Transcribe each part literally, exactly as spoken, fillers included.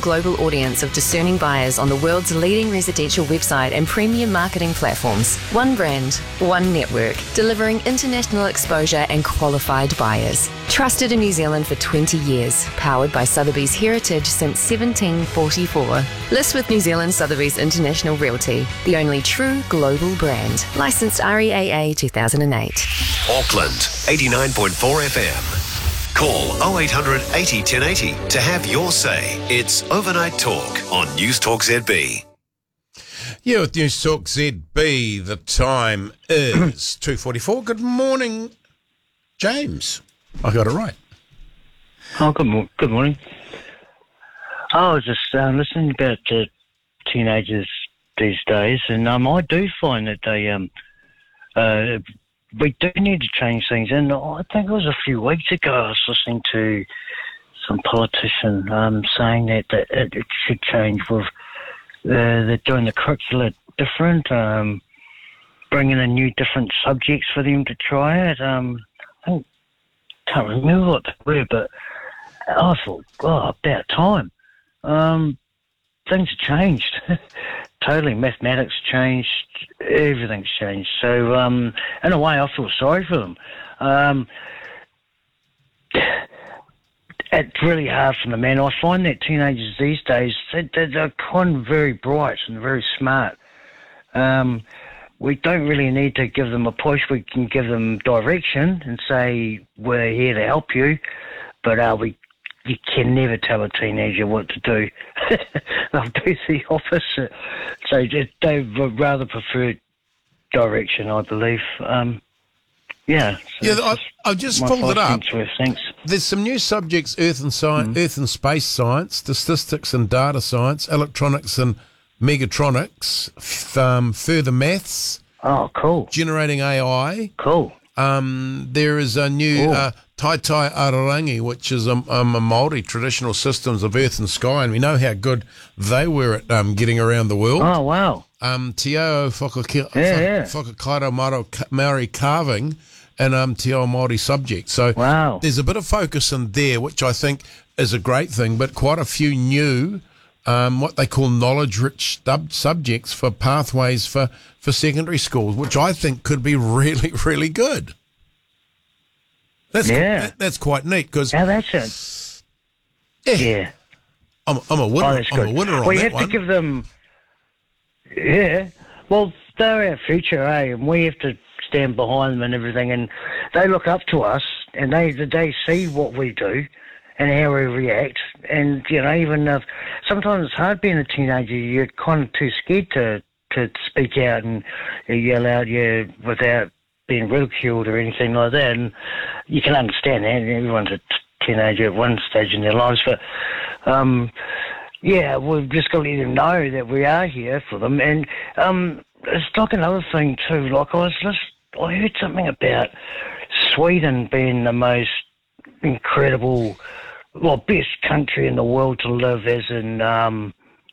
global audience of discerning buyers on the world's leading residential website and premium marketing platforms. One brand, one network, delivering international exposure and qualified buyers. Trusted in New Zealand for twenty years, powered by Sotheby's heritage since seventeen forty-four. List with New Zealand Sotheby's International Realty, the only true global brand. Licensed R E A A two thousand eight. Auckland, eighty-nine point four F M. Call oh eight hundred eighty ten eighty to have your say. It's Overnight Talk on News Talk Z B. Yeah, with News Talk Z B, the time is two forty-four. Good morning, James. I got it right. Oh, good, mo- good morning. I was just uh, listening about uh, teenagers these days, and um, I do find that they... Um, uh, we do need to change things, and I think it was a few weeks ago I was listening to some politician um, saying that, that it, it should change with uh, they're doing the curricula different, um, bringing in new different subjects for them to try it. Um, I think, can't remember what they were, but I thought, oh, about time. Um, things have changed. Totally, mathematics changed, everything's changed. So, um, in a way, I feel sorry for them. Um, it's really hard for them, man. I find that teenagers these days, they, they're kind of very bright and very smart. Um, we don't really need to give them a push. We can give them direction and say, we're here to help you, but uh, we you can never tell a teenager what to do. They'll do the opposite. So they would rather prefer direction, I believe. Um, yeah. So yeah, I, I've just pulled it up. Worth, thanks. There's some new subjects: Earth and science, mm. Earth and space science, statistics and data science, electronics and megatronics, f- um, further maths. Oh, cool. Generating A I. Cool. Um, there is a new uh, Tai Tai Ararangi, which is a, um, a Māori traditional systems of earth and sky, and we know how good they were at um, getting around the world. Oh, wow. Um, Te Ao Whakaki- yeah, yeah. Whakakairo Maori carving and um, Te Ao Māori subject. So wow. There's a bit of focus in there, which I think is a great thing, but quite a few new Um, what they call knowledge-rich sub- subjects for pathways for, for secondary schools, which I think could be really, really good. That's yeah. that, that's quite neat because yeah, that's it. Yeah, yeah. I'm, I'm a winner. Oh, that's I'm good. a winner on we that have one. to give them. Yeah, well, they're our future, eh? And we have to stand behind them and everything, and they look up to us, and they they see what we do and how we react. And, you know, even if sometimes it's hard being a teenager, you're kind of too scared to, to speak out and yell out yeah, without being ridiculed or anything like that. And you can understand that. Everyone's a t- teenager at one stage in their lives. But, um, yeah, we've just got to let them know that we are here for them. And um, it's like another thing, too. Like, I was just, I heard something about Sweden being the most incredible, well, best country in the world to live, as in um,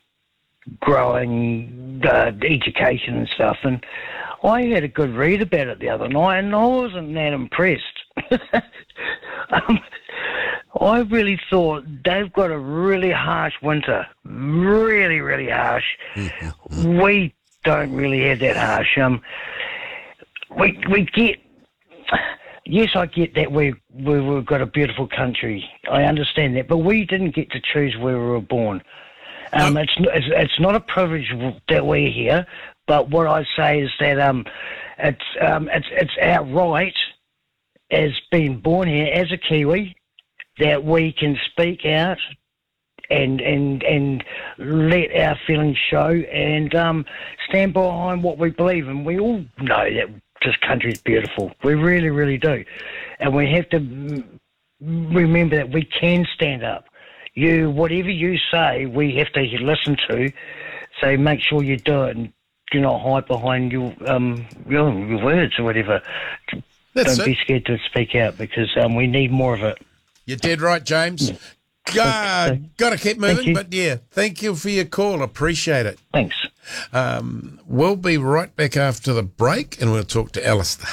growing uh, education and stuff. And I had a good read about it the other night, and I wasn't that impressed. um, I really thought they've got a really harsh winter, really, really harsh. We don't really have that harsh. Um, we we get. Yes, I get that we, we, we've got a beautiful country. I understand that. But we didn't get to choose where we were born. Um, no. it's, it's it's not a privilege that we're here, but what I say is that um, it's, um, it's, it's our right as being born here as a Kiwi that we can speak out and and and let our feelings show and um, stand behind what we believe. And we all know that this country is beautiful. We really, really do. And we have to remember that we can stand up. You, whatever you say, we have to listen to. So make sure you do it and do not hide behind your um your, your words or whatever. That's Don't it. be scared to speak out because um, we need more of it. You're dead right, James. Yeah. Got to keep moving, but yeah, thank you for your call. Appreciate it. Thanks. Um, we'll be right back after the break, and we'll talk to Alistair.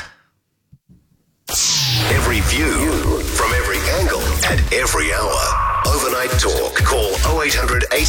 Every view from every angle at every hour. Overnight Talk. Call oh eight hundred eighty